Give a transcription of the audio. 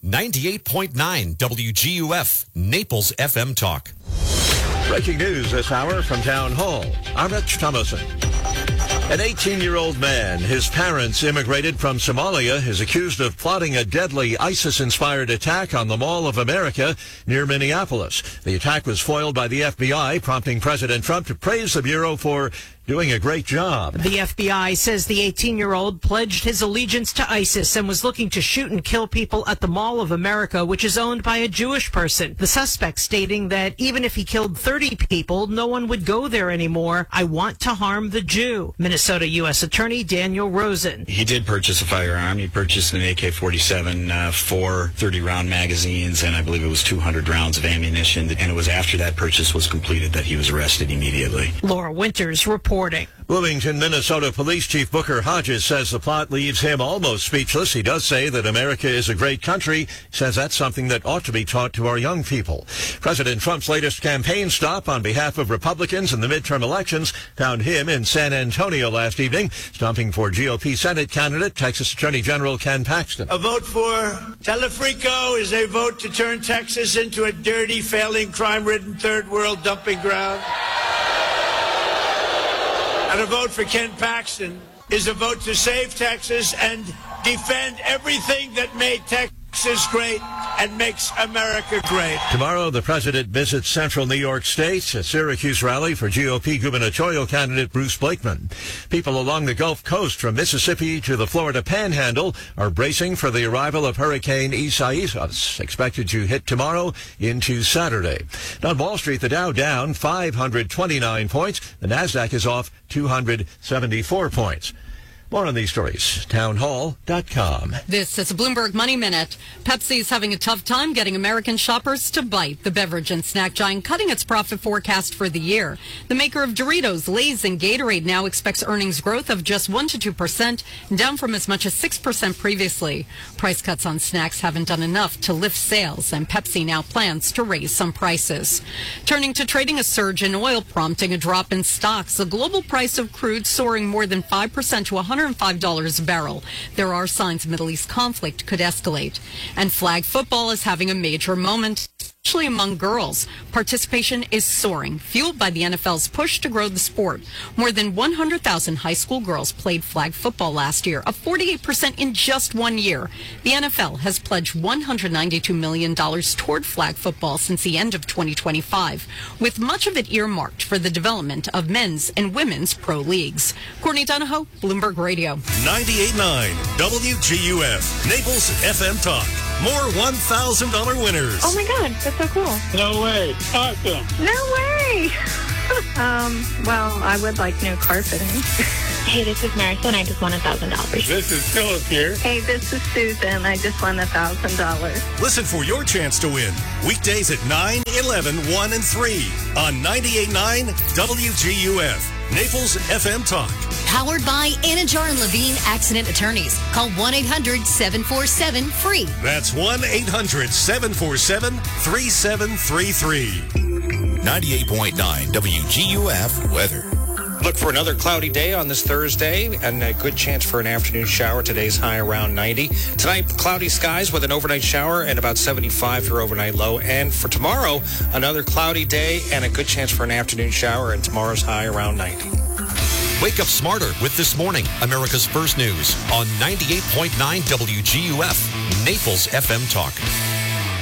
98.9 WGUF, Naples FM Talk. Breaking news this hour from Town Hall. I'm Rich Thomason. An 18-year-old man, his parents immigrated from Somalia, is accused of plotting a deadly ISIS-inspired attack on the Mall of America near Minneapolis. The attack was foiled by the FBI, prompting President Trump to praise the Bureau for doing a great job. The FBI says the 18-year-old pledged his allegiance to ISIS and was looking to shoot and kill people at the Mall of America, which is owned by a Jewish person. The suspect stating that even if he killed 30 people, no one would go there anymore. I want to harm the Jew. Minnesota U.S. Attorney Daniel Rosen. He did purchase a firearm. He purchased an AK-47, 4 30-round magazines, and I believe it was 200 rounds of ammunition. And it was after that purchase was completed that he was arrested immediately. Laura Winters reporting. Bloomington, Minnesota Police Chief Booker Hodges says the plot leaves him almost speechless. He does say that America is a great country. He says that's something that ought to be taught to our young people. President Trump's latest campaign stop on behalf of Republicans in the midterm elections found him in San Antonio last evening, stomping for GOP Senate candidate Texas Attorney General Ken Paxton. A vote for Telefrico is a vote to turn Texas into a dirty, failing, crime-ridden third world dumping ground. And a vote for Ken Paxton is a vote to save Texas and defend everything that made Texas great and makes America great. Tomorrow, the president visits central New York State, a Syracuse rally for GOP gubernatorial candidate Bruce Blakeman. People along the Gulf Coast from Mississippi to the Florida Panhandle are bracing for the arrival of Hurricane Isaias, expected to hit tomorrow into Saturday. On Wall Street, the Dow down 529 points. The Nasdaq is off 274 points. More on these stories, townhall.com. This is a Bloomberg Money Minute. Pepsi's having a tough time getting American shoppers to bite. The beverage and snack giant cutting its profit forecast for the year. The maker of Doritos, Lay's, and Gatorade now expects earnings growth of just 1% to 2%, down from as much as 6% previously. Price cuts on snacks haven't done enough to lift sales, and Pepsi now plans to raise some prices. Turning to trading, a surge in oil prompting a drop in stocks. The global price of crude soaring more than 5% to $105 a barrel. There are signs Middle East conflict could escalate. And flag football is having a major moment, especially among girls. Participation is soaring, fueled by the NFL's push to grow the sport. More than 100,000 high school girls played flag football last year, a 48% in just 1 year. The NFL has pledged $192 million toward flag football since the end of 2025, with much of it earmarked for the development of men's and women's pro leagues. Courtney Donahoe, Bloomberg Radio. 98.9 WGUF, Naples FM Talk. More $1,000 winners. Oh my God, that's so cool. No way. Awesome. No way. Well, I would like new carpeting. Hey, this is Marisol, and I just won $1,000. This is Philip here. Hey, this is Susan. I just won $1,000. Listen for your chance to win. Weekdays at 9, 11, 1, and 3 on 98.9 WGUF. Naples FM Talk. Powered by Anajar and Levine Accident Attorneys. Call 1-800-747-FREE. That's 1-800-747-3733. 98.9 WGUF weather. Look for another cloudy day on this Thursday and a good chance for an afternoon shower. Today's high around 90. Tonight, cloudy skies with an overnight shower and about 75 for overnight low. And for tomorrow, another cloudy day and a good chance for an afternoon shower, and tomorrow's high around 90. Wake up smarter with This Morning, America's First News on 98.9 WGUF, Naples FM Talk.